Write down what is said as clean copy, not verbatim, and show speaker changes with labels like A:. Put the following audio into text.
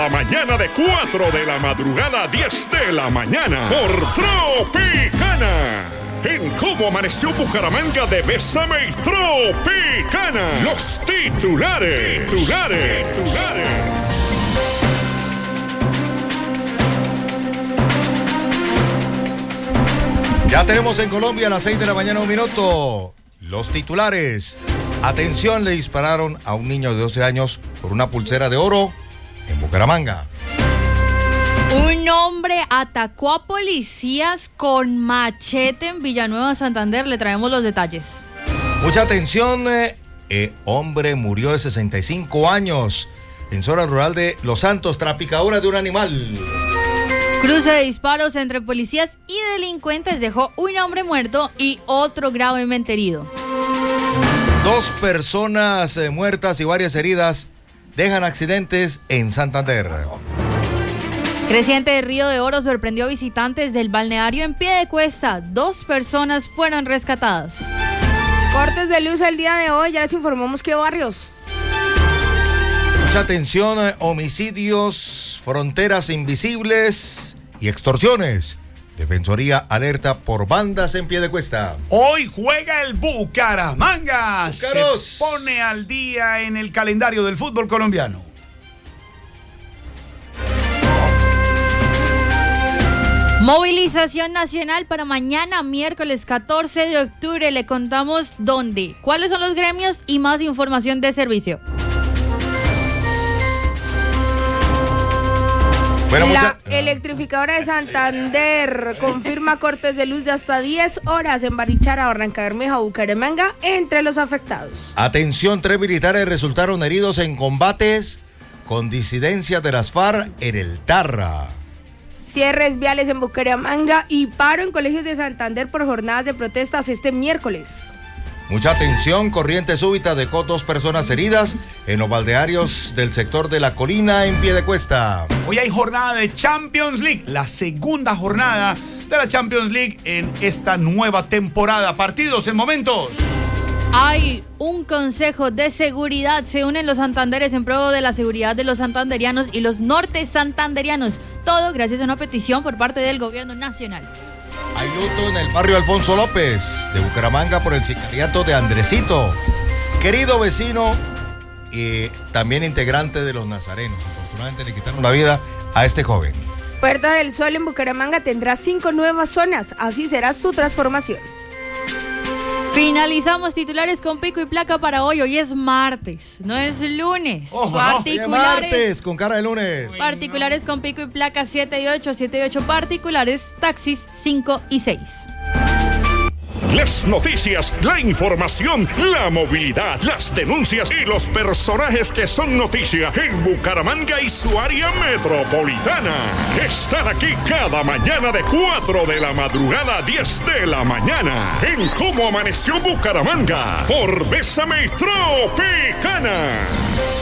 A: La mañana de 4 de la madrugada a 10 de la mañana por Tropicana. En Cómo Amaneció Bucaramanga de Bésame y Tropicana. Los titulares.
B: Ya tenemos en Colombia a las 6 de la mañana 1 minuto. Los titulares. Atención, le dispararon a un niño de 12 años por una pulsera de oro en Bucaramanga.
C: Un hombre atacó a policías con machete en Villanueva, Santander. Le traemos los detalles.
B: Mucha atención. Hombre murió de 65 años en zona rural de Los Santos tras picadura de un animal.
C: Cruce de disparos entre policías y delincuentes dejó un hombre muerto y otro gravemente herido.
B: 2 personas muertas y varias heridas dejan accidentes en Santander.
C: Creciente de Río de Oro sorprendió a visitantes del balneario en Piedecuesta. 2 personas fueron rescatadas.
D: Cortes de luz el día de hoy, ya les informamos qué barrios.
B: Mucha atención, homicidios, fronteras invisibles y extorsiones. Defensoría alerta por bandas en Piedecuesta.
E: Hoy juega el Bucaramanga.
B: ¡Búcaros!
E: Se pone al día en el calendario del fútbol colombiano.
C: Movilización nacional para mañana, miércoles 14 de octubre. Le contamos dónde, cuáles son los gremios y más información de servicio.
B: Bueno,
D: la electrificadora de Santander confirma cortes de luz de hasta 10 horas en Barichara, Barrancabermeja, Bucaramanga, entre los afectados.
B: Atención, 3 militares resultaron heridos en combates con disidencias de las FARC en el Tarra.
D: Cierres viales en Bucaramanga y paro en colegios de Santander por jornadas de protestas este miércoles.
B: Mucha atención, corriente súbita dejó 2 personas heridas en los balnearios del sector de La Colina en Piedecuesta.
E: Hoy hay jornada de Champions League, la segunda jornada de la Champions League en esta nueva temporada. Partidos en momentos.
C: Hay un consejo de seguridad. Se unen los santanderes en pro de la seguridad de los santanderianos y los norte santanderianos. Todo gracias a una petición por parte del gobierno nacional.
B: Hay luto en el barrio Alfonso López de Bucaramanga por el sicariato de Andresito, querido vecino y también integrante de los nazarenos. Afortunadamente le quitaron la vida a este joven.
D: Puerta del Sol en Bucaramanga tendrá 5 nuevas zonas, así será su transformación.
C: Finalizamos titulares con pico y placa para hoy. Hoy es martes, no es lunes.
B: Ojo, martes con cara de lunes.
C: Particulares con pico y placa 7 y 8, 7 y 8 particulares, taxis 5 y 6.
A: Las noticias, la información, la movilidad, las denuncias y los personajes que son noticia en Bucaramanga y su área metropolitana. Están aquí cada mañana de 4 de la madrugada a 10 de la mañana en Cómo Amaneció Bucaramanga por Bésame y Tropicana.